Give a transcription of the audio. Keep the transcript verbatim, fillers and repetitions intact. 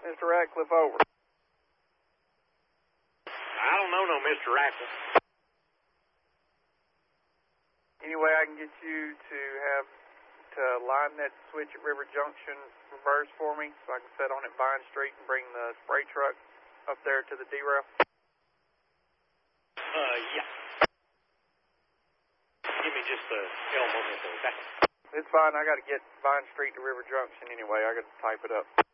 Mister Ratcliffe, over. I don't know no Mister Ratcliffe. Any way I can get you to have to line that switch at River Junction reverse for me so I can set on at Vine Street and bring the spray truck up there to the derail? Uh, yeah. Give me just a hell moment, okay? It's fine. I got to get Vine Street to River Junction anyway. I got to type it up.